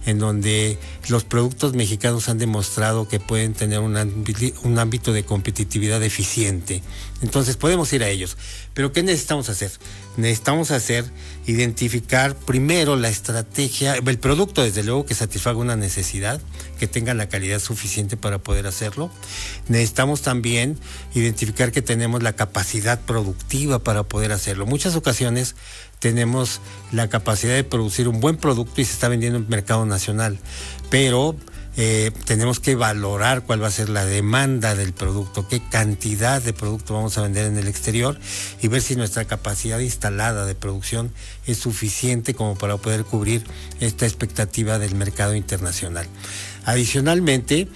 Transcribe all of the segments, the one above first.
en donde los productos mexicanos han demostrado que pueden tener un ámbito de competitividad eficiente. Entonces podemos ir a ellos. Pero ¿qué necesitamos hacer? Necesitamos identificar primero la estrategia, el producto desde luego que satisfaga una necesidad, que tenga la calidad suficiente para poder hacerlo. Necesitamos también identificar que tenemos la capacidad productiva para poder hacerlo. Muchas ocasiones tenemos la capacidad de producir un buen producto y se está vendiendo en el mercado nacional, pero tenemos que valorar cuál va a ser la demanda del producto, qué cantidad de producto vamos a vender en el exterior y ver si nuestra capacidad instalada de producción es suficiente como para poder cubrir esta expectativa del mercado internacional. Adicionalmente,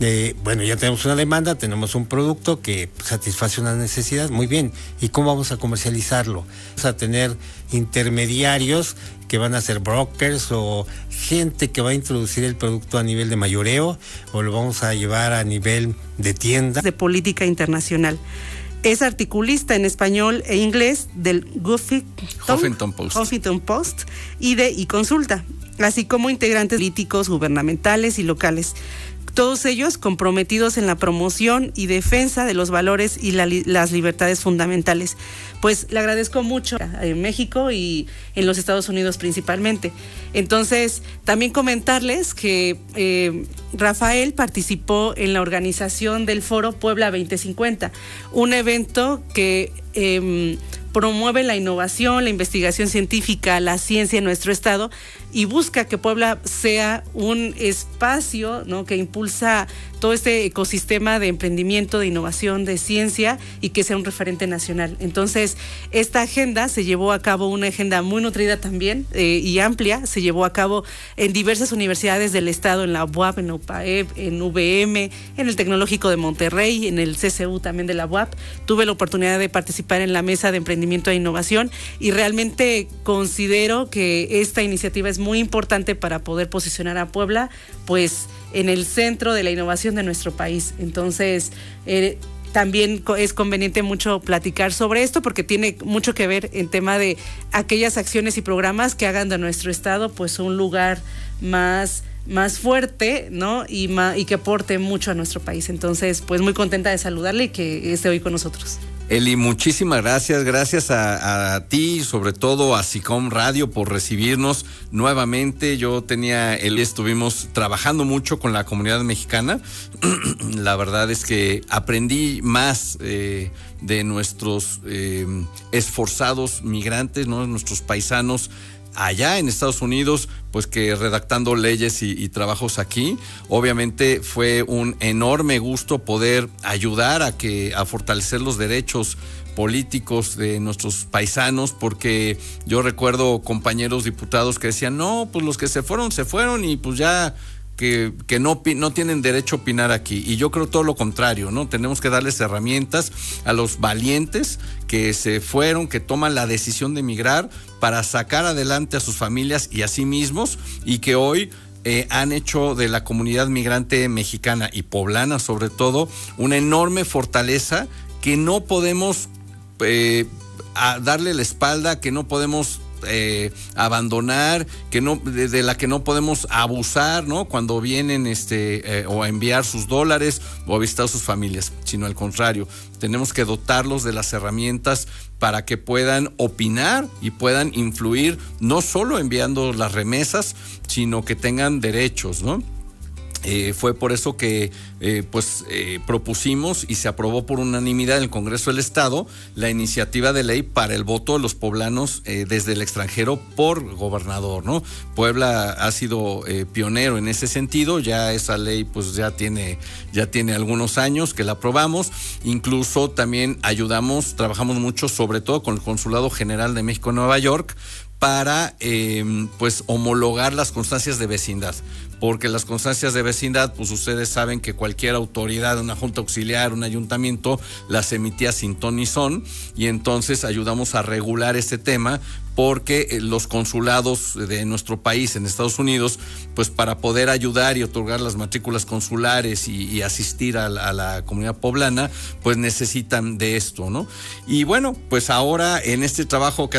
ya tenemos una demanda, tenemos un producto que satisface una necesidad, muy bien, ¿y cómo vamos a comercializarlo? Vamos a tener intermediarios que van a ser brokers o gente que va a introducir el producto a nivel de mayoreo o lo vamos a llevar a nivel de tienda. De política internacional. Es articulista en español e inglés del Huffington Post y Consulta, así como integrantes políticos, gubernamentales y locales. Todos ellos comprometidos en la promoción y defensa de los valores y las libertades fundamentales. Pues le agradezco mucho en México y en los Estados Unidos principalmente. Entonces, también comentarles que Rafael participó en la organización del Foro Puebla 2050, un evento que promueve la innovación, la investigación científica, la ciencia en nuestro estado y busca que Puebla sea un espacio, ¿no?, que impulsa todo este ecosistema de emprendimiento, de innovación, de ciencia y que sea un referente nacional. Entonces, esta agenda se llevó a cabo, una agenda muy nutrida también y amplia, se llevó a cabo en diversas universidades del estado, en la UAP, en la UPAEP, en UVM, en el Tecnológico de Monterrey, en el CCU también de la UAP. Tuve la oportunidad de participar en la mesa de emprendimiento e innovación y realmente considero que esta iniciativa es muy importante para poder posicionar a Puebla, pues, en el centro de la innovación de nuestro país. Entonces, también es conveniente mucho platicar sobre esto porque tiene mucho que ver en tema de aquellas acciones y programas que hagan de nuestro estado pues un lugar más fuerte, ¿no? Y que aporte mucho a nuestro país. Entonces, pues muy contenta de saludarle y que esté hoy con nosotros. Eli, muchísimas gracias a ti, sobre todo a SICOM Radio por recibirnos nuevamente. Estuvimos trabajando mucho con la comunidad mexicana. La verdad es que aprendí más de nuestros esforzados migrantes, ¿no?, nuestros paisanos allá en Estados Unidos, pues que redactando leyes y trabajos aquí. Obviamente fue un enorme gusto poder ayudar a fortalecer los derechos políticos de nuestros paisanos, porque yo recuerdo compañeros diputados que decían, no, pues los que se fueron y pues ya que no tienen derecho a opinar aquí. Y yo creo todo lo contrario, ¿no? Tenemos que darles herramientas a los valientes que se fueron, que toman la decisión de emigrar para sacar adelante a sus familias y a sí mismos, y que hoy han hecho de la comunidad migrante mexicana y poblana sobre todo una enorme fortaleza que no podemos darle la espalda, que no podemos abandonar, de la que no podemos abusar, ¿no?, cuando vienen o a enviar sus dólares o a visitar a sus familias, sino al contrario, tenemos que dotarlos de las herramientas para que puedan opinar y puedan influir, no solo enviando las remesas, sino que tengan derechos, ¿no? Fue por eso que propusimos y se aprobó por unanimidad en el Congreso del Estado la iniciativa de ley para el voto de los poblanos desde el extranjero por gobernador, ¿no? Puebla ha sido pionero en ese sentido. Ya esa ley pues ya tiene algunos años que la aprobamos. Incluso también trabajamos mucho, sobre todo con el Consulado General de México en Nueva York, para homologar las constancias de vecindad, porque las constancias de vecindad, pues ustedes saben que cualquier autoridad, una junta auxiliar, un ayuntamiento, las emitía sin ton ni son, y entonces ayudamos a regular este tema, porque los consulados de nuestro país en Estados Unidos, pues para poder ayudar y otorgar las matrículas consulares y asistir a la comunidad poblana, pues necesitan de esto, ¿no? Y bueno, pues ahora en este trabajo que